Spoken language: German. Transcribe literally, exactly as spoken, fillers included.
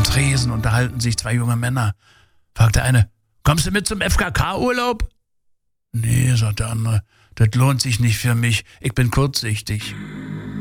Tresen unterhalten sich zwei junge Männer. Fragt der eine, kommst du mit zum F K K-Urlaub? Nee, sagt der andere, das lohnt sich nicht für mich, ich bin kurzsichtig.